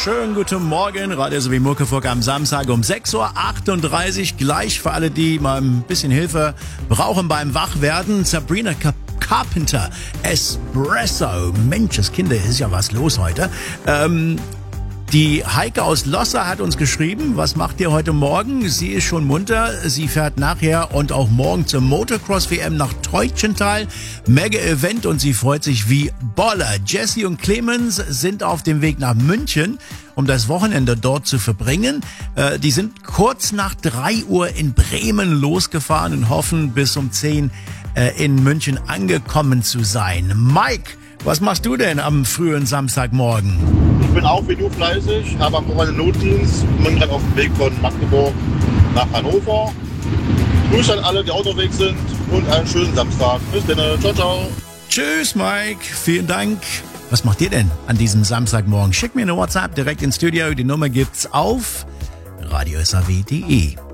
Schönen guten Morgen, Radio sowie Muckefuck am Samstag um 6:38 Uhr. Gleich für alle, die mal ein bisschen Hilfe brauchen beim Wachwerden. Sabrina Carpenter, Espresso. Mensch, Kinder, ist ja was los heute. Die Heike aus Losser hat uns geschrieben, was macht ihr heute Morgen? Sie ist schon munter, sie fährt nachher und auch morgen zur Motocross-WM nach Teutschenthal. Mega-Event und sie freut sich wie Boller. Jessie und Clemens sind auf dem Weg nach München, um das Wochenende dort zu verbringen. Die sind kurz nach 3 Uhr in Bremen losgefahren und hoffen bis um 10 in München angekommen zu sein. Mike, was machst du denn am frühen Samstagmorgen? Ich bin auch wie du fleißig, habe am Wochenende Notdienst und bin gerade auf dem Weg von Magdeburg nach Hannover. Grüße an alle, die unterwegs sind und einen schönen Samstag. Bis dann, ciao, ciao. Tschüss, Mike, vielen Dank. Was macht ihr denn an diesem Samstagmorgen? Schickt mir eine WhatsApp direkt ins Studio, die Nummer gibt's auf radiosaw.de.